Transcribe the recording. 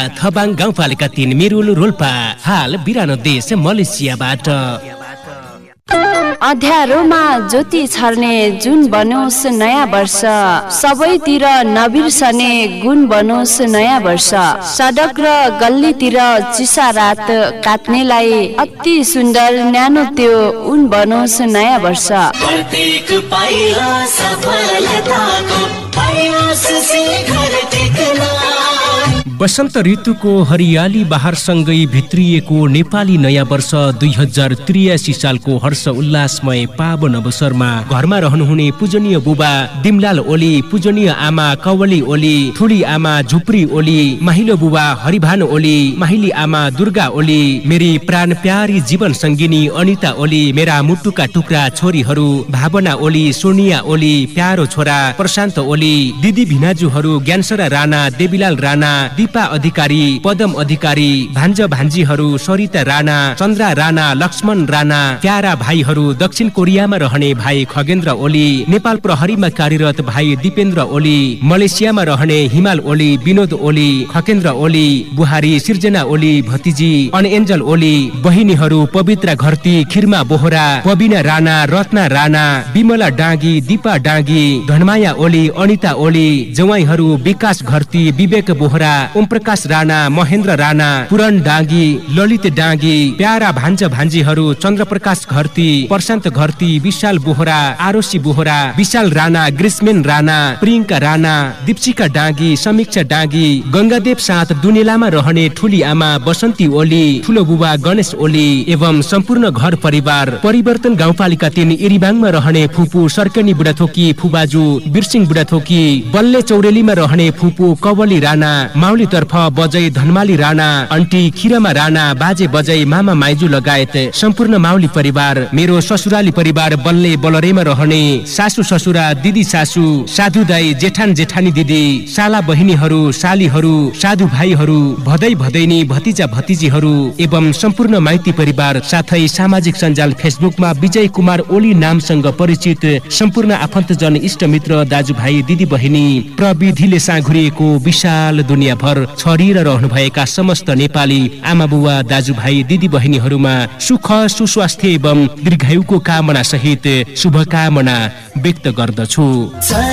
थबाङ गाउँपालिका 3 मेरुल रोल्पा, हाल बिरानो देश मलेसियाबाट। अँध्यारोमा ज्योति छर्ने जुन बनोस् नयाँ वर्ष, सबैतिर नबिर्सने गुण बनोस् नयाँ वर्ष। सडक र गल्लीतिर चिसा रात काट्नेलाई अति सुन्दर न्यानो त्यो उन बनोस् नयाँ वर्ष। प्रत्येक पाइला सफलताको प्रयास शिखर टेक्न। वसन्त ऋतुको हरियाली बहारसँगै भित्रिएको नेपाली नयाँ वर्ष 2083 सालको हर्ष उल्लासमय पावन अवसरमा घरमा रहनुहुने पूजनीय बुबा दिमलाल ओली, पूजनीय आमा कवली ओली, ठुली आमा झुप्री ओली, माहिलो बुबा हरिभान ओली, माहिली आमा दुर्गा ओली, मेरी प्राण प्यारी जीवन सङ्गिनी अनिता ओली, मेरा मुटुका टुक्रा छोरीहरू भावना ओली, सोनिया ओली, प्यारो छोरा प्रशान्त ओली, दिदी भिनाजुहरू ज्ञानसरा राणा, देवीलाल राणा, दीपा अधिकारी, पदम अधिकारी, भान्ज भान्जीहरू सरिता राणा, चन्द्रा राणा, लक्ष्मण राणा, प्यारा भाइहरू दक्षिण कोरियामा रहने भाइ खगेन्द्र ओली, नेपाल प्रहरीमा कार्यरत भाइ दिपेन्द्र ओली, मलेसियामा रहने हिमाल ओली, विनोद ओली, खकेन्द्र ओली, बुहारी सिर्जना ओली, भतिजी अनएन्जल ओली, बहिनीहरू पवित्र घरती, खिरमा बोहरा, पबिना राणा, रत्ना राणा, विमला डाँगी, दीपा डाँगी, धनमाया ओली, अनिता ओली, जवाइहरू विकास घरती, विवेक बोहरा, ओम प्रकाश राणा, महेन्द्र राणा, पुरण डाँगी, ललित डाँगी, प्यारा भान्ज भान्जीहरू चन्द्रप्रकाश घरती, प्रशान्त घरती, विशाल बोहरा, आरोसी बोहरा, विशाल राणा, ग्रीष्मेन राणा, प्रियङ्का राणा, दीप्सिका डाँगी, समीक्षा डाँगी, गंगादेव साथ दुनेलामा रहने ठुली आमा बसन्ती ओली, ठुलो बुबा गणेश ओली एवं सम्पूर्ण घर परिवार, परिवर्तन गाउँपालिका 3 इरिबाङमा रहने फुपू सर्कनी बुढाथोकी, फुबाजु बिरसिंह बुढाथोकी, बल्ले चौरेलीमा रहने फुपू कवली राणा, माउली तर्फ बजै धनमाली राणा, अन्टी खिरमा राणा, बाजे बजै मामा माइजू लगायत सम्पूर्ण माउली परिवार, मेरो ससुराली परिवार बल्ले बलरेमा रहने सासू ससुरा, दिदी सासू, साधु दाई, जेठान जेठानी दिदी, साला बहिनीहरू, सालीहरू, साधु भाइहरू, भदै भदैनी, भतिजा भतिजीहरू एवं सम्पूर्ण माइती परिवार, साथै सामाजिक सञ्जाल फेसबुकमा विजय कुमार ओली नामसँग परिचित सम्पूर्ण आफन्तजन, इष्टमित्र, दाजुभाइ, दिदी बहिनी, प्रविधिले साँघुरिएको विशाल दुनियाँभर छरिएर रहनुभएका समस्त नेपाली आमा बुवा, दाजुभाइ, दिदी बहिनीहरूमा सुख सुस्वास्थ्य एवं दीर्घायुको कामना सहित शुभकामना व्यक्त गर्दछु।